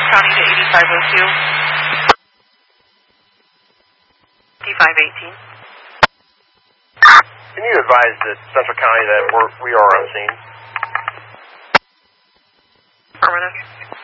County to 8502. 8518. Can you advise the Central County that we are on scene? Affirmative.